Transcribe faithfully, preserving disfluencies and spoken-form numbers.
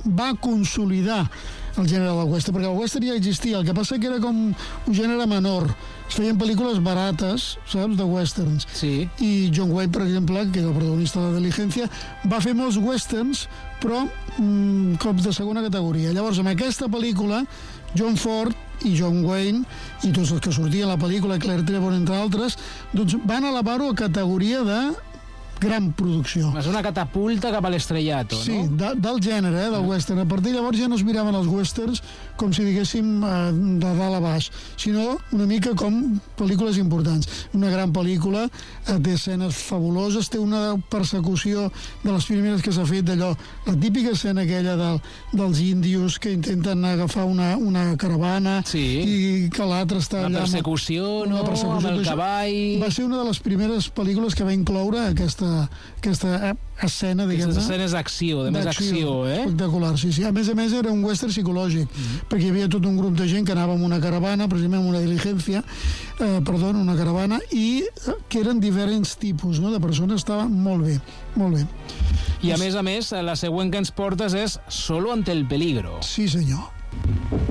va consolidar el gènere del western, perquè el western ja existia, el que passa que era com un gènere menor. Es feien pel·lícules barates, saps, de westerns. Sí. I John Wayne, per exemple, que era el protagonista de la Diligencia, va fer molts westerns, però mmm, cops de segona categoria. Llavors, amb aquesta pel·lícula, John Ford i John Wayne, i tots els que sortien a la pel·lícula, Claire Trevor, entre altres, doncs van elevar-ho a categoria de gran producció. És una catapulta cap a l'estrellato, no? Sí, de, del gènere, eh, del ah. western. A partir de llavors ja no es miraven els westerns com si diguéssim eh, de dalt a baix, sinó una mica com pel·lícules importants. Una gran pel·lícula, eh, té escenes fabuloses, té una persecució de les primeres que s'ha fet d'allò, la típica escena aquella del, dels índios que intenten agafar una, una caravana, sí, i que l'altre està una allà... Persecució, amb, no? Una persecució, amb el cavall... Va ser una de les primeres pel·lícules que va incloure aquesta aquesta escena, diguem-ne. Aquestes escenes d'acció, de més acció, eh? Espectacular, sí, sí. A més a més era un western psicològic, mm-hmm. perquè hi havia tot un grup de gent que anava amb una caravana, precisament una Diligencia, eh, perdó, una caravana, i que eren diferents tipus, no?, de persones. Estava molt bé, molt bé. I a més a més, la següent que ens portes és Solo ante el peligro. Sí, senyor.